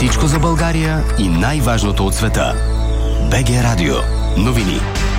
Всичко за България и най-важното от света. БГ Радио. Новини.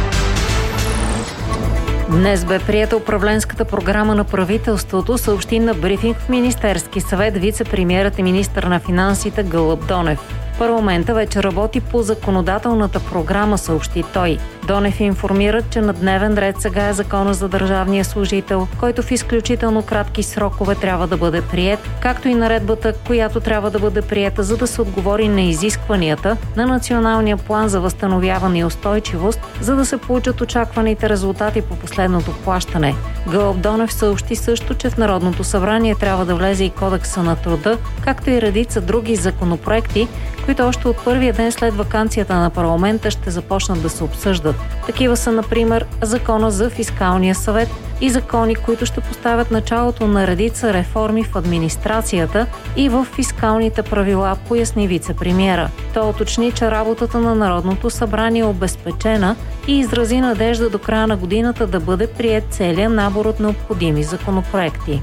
Днес бе приета управленската програма на правителството, съобщи на брифинг в Министерски съвет вице-премиерът и министър на финансите Гълъб Донев. Парламента вече работи по законодателната програма, съобщи той. Донев информира, че на дневен ред сега е закона за държавния служител, който в изключително кратки срокове трябва да бъде приет, както и наредбата, която трябва да бъде приета, за да се отговори на изискванията на Националния план за възстановяване и устойчивост, за да се получат очакваните резултати по последното плащане. Гълъб Донев съобщи също, че в Народното събрание трябва да влезе и Кодекса на труда, както и редица други законопроекти, които още от първия ден след ваканцията на парламента ще започнат да се обсъждат. Такива са, например, Закона за фискалния съвет и закони, които ще поставят началото на редица реформи в администрацията и в фискалните правила, поясни вице-премиера. Той уточни, че работата на Народното събрание е обезпечена и изрази надежда до края на годината да бъде приет целият набор от необходими законопроекти.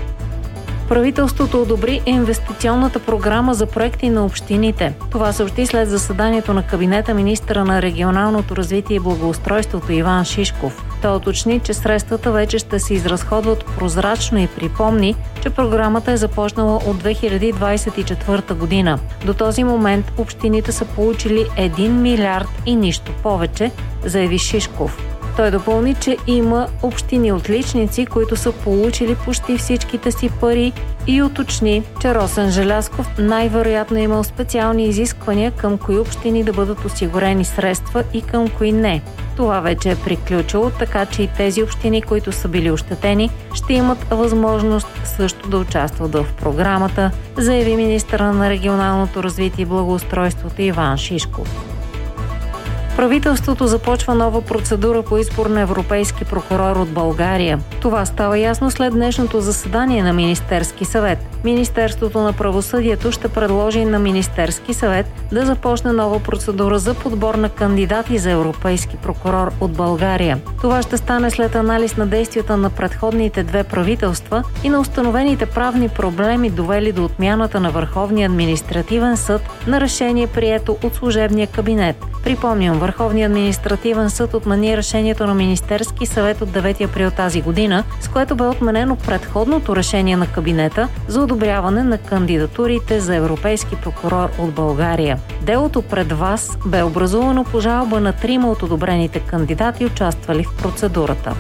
Правителството одобри инвестиционната програма за проекти на общините. Това съобщи след заседанието на кабинета министъра на регионалното развитие и благоустройството Иван Шишков. Той уточни, че средствата вече ще се изразходват прозрачно и припомни, че програмата е започнала от 2024 година. До този момент общините са получили 1 милиард и нищо повече, заяви Шишков. Той допълни, че има общини-отличници, които са получили почти всичките си пари и уточни, че Росен Желязков най-вероятно е имал специални изисквания към кои общини да бъдат осигурени средства и към кои не. Това вече е приключило, така че и тези общини, които са били ощетени, ще имат възможност също да участват в програмата, заяви министъра на регионалното развитие и благоустройството Иван Шишков. Правителството започва нова процедура по избор на европейски прокурор от България. Това става ясно след днешното заседание на Министерски съвет. Министерството на правосъдието ще предложи на Министерски съвет да започне нова процедура за подбор на кандидати за европейски прокурор от България. Това ще стане след анализ на действията на предходните две правителства и на установените правни проблеми, довели до отмяната на Върховния административен съд на решение, прието от служебния кабинет. Припомням, Върховният административен съд отмени решението на Министерски съвет от 9 април тази година, с което бе отменено предходното решение на кабинета за одобряване на кандидатурите за европейски прокурор от България. Делото пред ВАС бе образувано по жалба на 3 от одобрените кандидати, участвали в процедурата.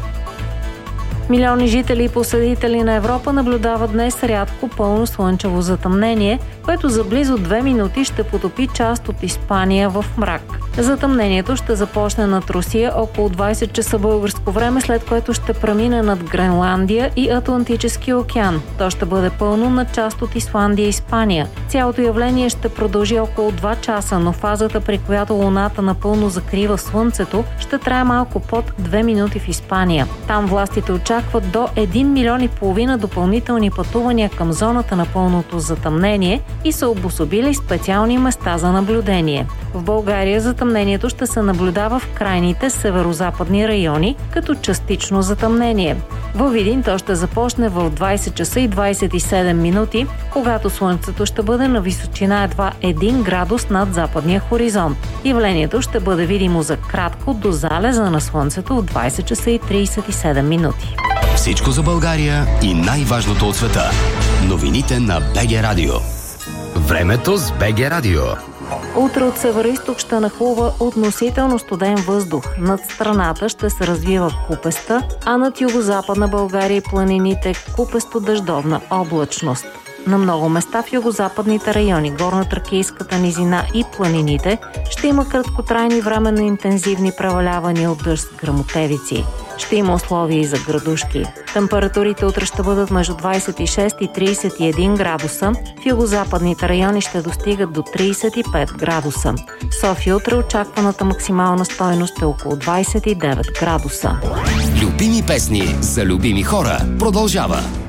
Милиони жители и посетители на Европа наблюдават днес рядко пълно слънчево затъмнение, което за близо 2 минути ще потопи част от Испания в мрак. Затъмнението ще започне над Русия около 20 часа българско време, след което ще премине над Гренландия и Атлантическия океан. То ще бъде пълно на част от Исландия и Испания. Цялото явление ще продължи около 2 часа, но фазата, при която Луната напълно закрива Слънцето, ще трае малко под 2 минути в Испания. Там властите очакват до 1,5 милиона допълнителни пътувания към зоната на пълното затъмнение и са обособили специални места за наблюдение. В България затъмнението ще се наблюдава в крайните северо-западни райони като частично затъмнение. Във Видин то ще започне в 20 часа и 27 минути, когато Слънцето ще бъде на височина едва 1 градус над западния хоризонт. Явлението ще бъде видимо за кратко до залеза на Слънцето в 20 часа и 37 минути. Всичко за България и най-важното от света. Новините на БГ Радио. Времето с БГ Радио. Утре от североизток ще нахлува относително студен въздух. Над страната ще се развива купеста, а над югозападна България и планините купесто-дъждовна облачност. На много места в югозападните райони, Горнотракийската низина и планините ще има краткотрайни временно интензивни превалявания от дъжд с гръмотевици. Ще има условия и за градушки. Температурите утре ще бъдат между 26 и 31 градуса. В югозападните райони ще достигат до 35 градуса. В София утре очакваната максимална стойност е около 29 градуса. Любими песни за любими хора продължава.